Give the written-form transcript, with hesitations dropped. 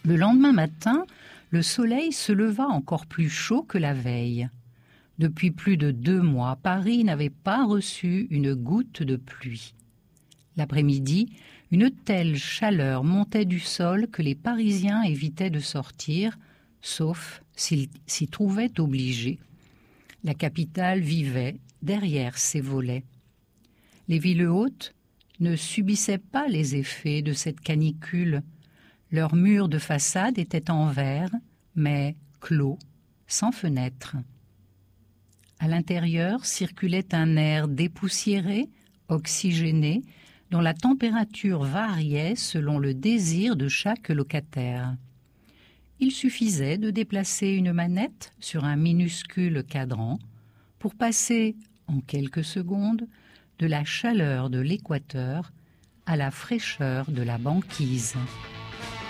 Le lendemain matin, le soleil se leva encore plus chaud que la veille. Depuis plus de 2 mois, Paris n'avait pas reçu une goutte de pluie. L'après-midi, une telle chaleur montait du sol que les Parisiens évitaient de sortir, sauf s'ils s'y trouvaient obligés. La capitale vivait derrière ses volets. Les villes hautes ne subissaient pas les effets de cette canicule. Leurs murs de façade étaient en verre, mais clos, sans fenêtres. À l'intérieur circulait un air dépoussiéré, oxygéné, dont la température variait selon le désir de chaque locataire. Il suffisait de déplacer une manette sur un minuscule cadran pour passer, en quelques secondes, de la chaleur de l'équateur à la fraîcheur de la banquise.